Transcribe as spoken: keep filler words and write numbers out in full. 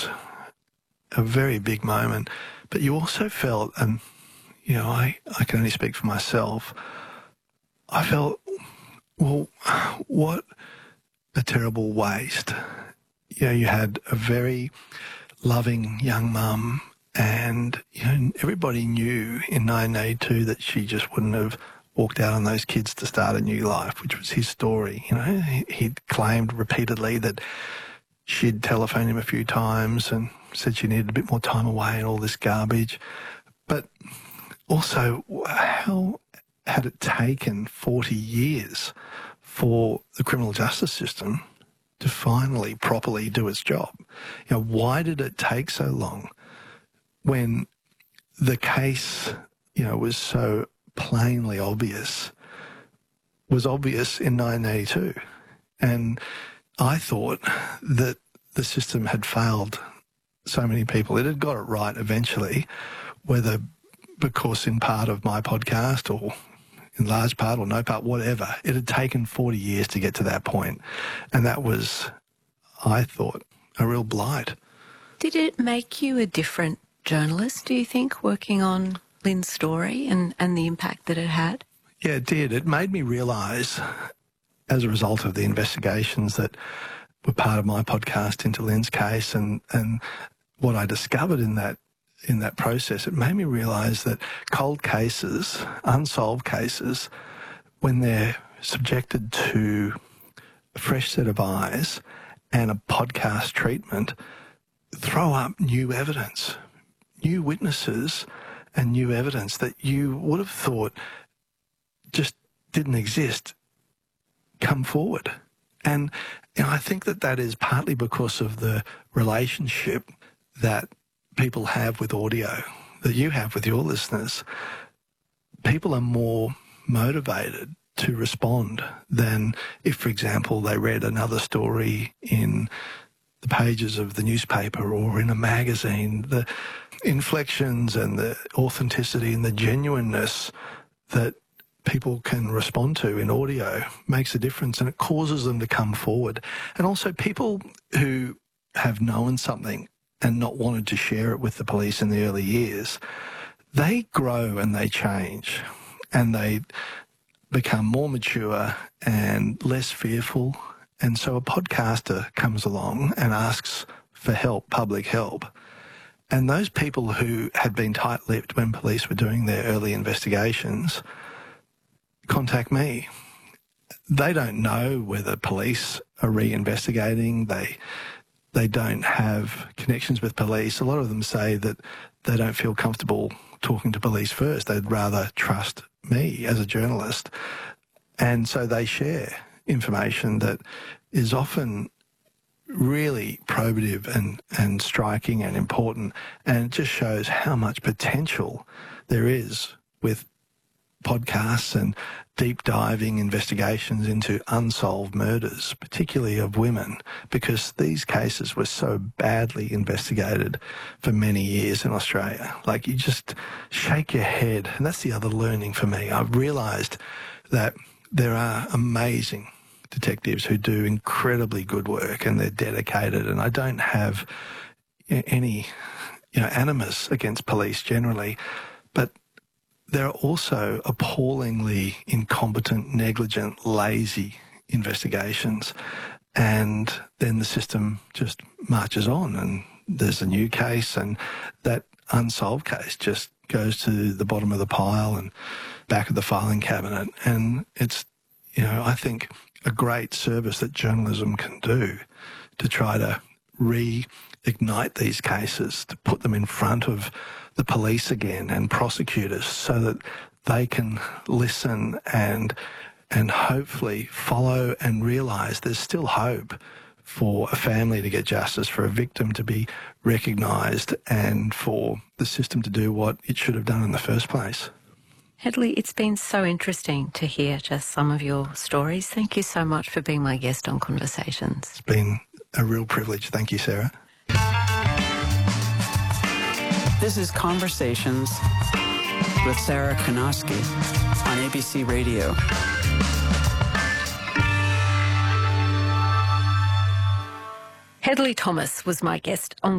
was a very big moment. But you also felt, and, you know, I, I can only speak for myself, I felt, well, what a terrible waste. You know, you had a very loving young mum, and, you know, everybody knew in nineteen eighty-two that she just wouldn't have walked out on those kids to start a new life, which was his story. You know, he, he'd claimed repeatedly that she'd telephoned him a few times and said she needed a bit more time away and all this garbage. But also, how had it taken forty years for the criminal justice system to finally properly do its job? You know, why did it take so long when the case, you know, was so plainly obvious, was obvious in nineteen eighty-two? And I thought that the system had failed so many people. It had got it right eventually, whether because in part of my podcast or in large part or no part, whatever. It had taken forty years to get to that point. And that was, I thought, a real blight. Did it make you a different journalist, do you think, working on Lynn's story and, and the impact that it had? Yeah, it did. It made me realise, as a result of the investigations that were part of my podcast into Lynn's case and, and what I discovered in that in that process, it made me realise that cold cases, unsolved cases, when they're subjected to a fresh set of eyes and a podcast treatment, throw up new evidence, new witnesses and new evidence that you would have thought just didn't exist come forward. And you know, I think that that is partly because of the relationship that people have with audio, that you have with your listeners. People are more motivated to respond than if, for example, they read another story in the pages of the newspaper or in a magazine. The inflections and the authenticity and the genuineness that people can respond to in audio makes a difference, and it causes them to come forward. And also people who have known something and not wanted to share it with the police in the early years, they grow and they change and they become more mature and less fearful. And so a podcaster comes along and asks for help, public help. And those people who had been tight-lipped when police were doing their early investigations contact me. They don't know whether police are re-investigating. They they don't have connections with police. A lot of them say that they don't feel comfortable talking to police first. They'd rather trust me as a journalist. And so they share information that is often really probative and, and striking and important, and it just shows how much potential there is with podcasts and deep diving investigations into unsolved murders, particularly of women, because these cases were so badly investigated for many years in Australia. Like, you just shake your head. And that's the other learning for me. I've realised that there are amazing detectives who do incredibly good work and they're dedicated, and I don't have any, you know, animus against police generally, but there are also appallingly incompetent, negligent, lazy investigations, and then the system just marches on and there's a new case, and that unsolved case just goes to the bottom of the pile and back of the filing cabinet. And it's, you know, I think a great service that journalism can do to try to reignite these cases, to put them in front of the police again and prosecutors so that they can listen and and hopefully follow and realise there's still hope for a family to get justice, for a victim to be recognised, and for the system to do what it should have done in the first place. Hedley, it's been so interesting to hear just some of your stories. Thank you so much for being my guest on Conversations. It's been a real privilege. Thank you, Sarah. This is Conversations with Sarah Kanoski on A B C Radio. Hedley Thomas was my guest on